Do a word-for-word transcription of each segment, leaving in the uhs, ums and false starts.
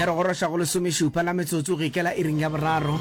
re gorosha go le somešupa la metsotso go ikela e ring ya boraro.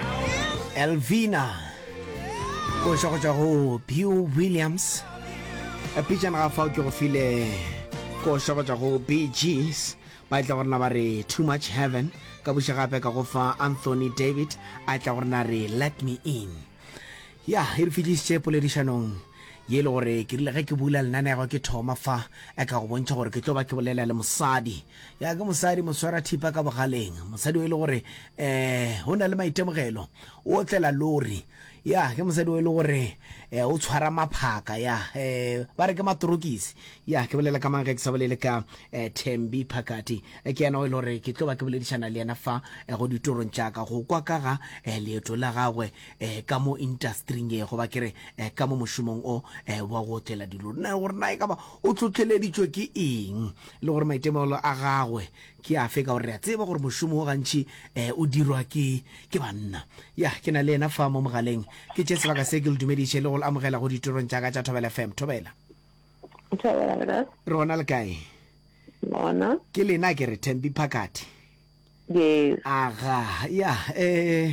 Elvina go sha go tša go Bew Williams a pitšana ga fao ke go file go sha go tša go B Gs ba tla gorena ba re Too Much Heaven ka buša gape ka go fa Anthony David a tla gorena re Let Me In. Ya e re fitlhisitše poledišanong ye le gore ke rile ge ke bula lenanego ke thoma fa e ka go bontšha gore ke tlo ba ke bolela le mosadi ya ke mosadi moswara thipa ka bogaleng mosadi o e le gore eh ho na le maitemogelo o tlela lori ya ke mosadi o e le gore eh o tshwara maphaka ya eh ba re ke matrokisi ya ke bolela ka mang ge ke sa bolele ka eh Thembi Phakati e ke yana o e le gore ke tlo ba ke boledišana le yena fa eh go ditorong tša ka go kwa ka ga eh leeto la gagwe eh ka mo industry ye go ba kere eh ka mo mošomong o eh wa go tlela dilo nna gore na e ka ba o tlhotlheleditswe ke eng le gore maitemogelo a gagwe ke a fe ka gore a tseba gore mošomo o gantši eh o dirwa ke ke banna ya ke na le ena fa mo mogaleng ke tše sebaka se ke le dumediše le go amogela go ditorong tša ka tša Thobela F M. Thobela Thobela re gona le kae? Bona ke lena ke re Thembi Phakati. Yes. Aga ya eh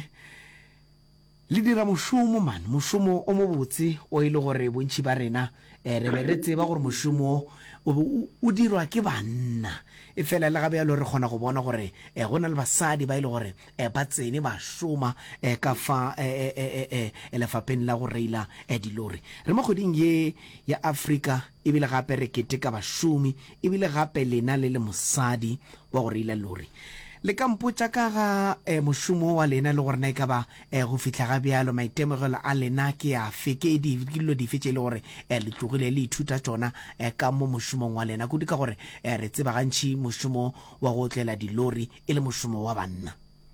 le dira mošomo man mošomo o mo botse o ile gore bontši ba rena eh re be re tseba gore mošomo o dirwa ke banna e fela le gabe ya le re kgona go bona gore eh gona le basadi ba ile gore eh ba tsene ba šoma eh ka fa eh eh eh eh lefapeng la go reila eh dilori re mo goding ye ya Africa e bile gape re keteka bašomi e bile gape lena le le mosadi wa go reila lori le kampotsa ka ga eh mošomo wa lena le gore na e ka ba eh go fitla ga bjalo maitemogelo a lena ke a feke di dilo di fetse le gore eh le tlogile le ithuta tsona eh ka mo mošomong wa lena go di ka gore eh re tseba gantši mošomo wa go tlela dilori e le mošomo wa banna.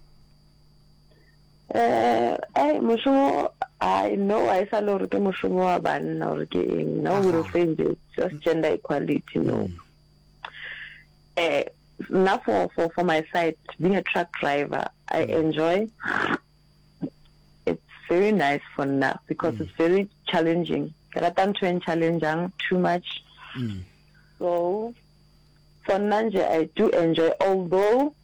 eh eh mošomo I know I sa le gore ke mošomo wa banna gore ke eng no we offend just gender equality no. Mm. eh Now for, for, for my side, being a truck driver, I mm. enjoy. It's very nice for now because mm. it's very challenging. challenging too much. Mm. So for Nanja, I do enjoy, although